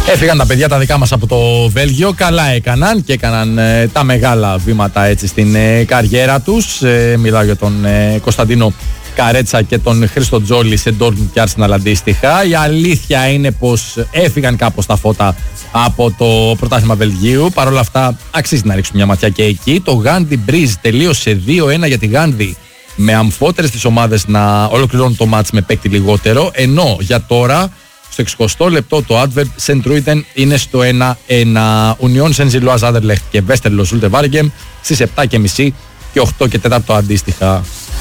Έφυγαν τα παιδιά τα δικά μας από το Βέλγιο, καλά έκαναν και έκαναν τα μεγάλα βήματα έτσι στην καριέρα τους. Μιλάω για τον Κωνσταντίνο Καρέτσα και τον Χρήστο Τζόλη σε Ντόρτμουντ και Άρσεναλ αντίστοιχα. Η αλήθεια είναι πως έφυγαν κάπως τα φώτα από το πρωτάθλημα Βελγίου. Παρ' όλα αυτά αξίζει να ρίξουμε μια ματιά και εκεί. Το Γάντι Μπριζ τελείωσε 2-1 για τη Γάντι, με αμφότερες τις ομάδες να ολοκληρώνουν το μάτς με παίκτη λιγότερο, ενώ για τώρα στο 60 λεπτό το Advert Σεντρούιτεν είναι στο 1-1. Union Saint-Gilloise Anderlecht και Westerlo Zulte Waregem στις 7.30 και 8 και 4 αντίστοιχα.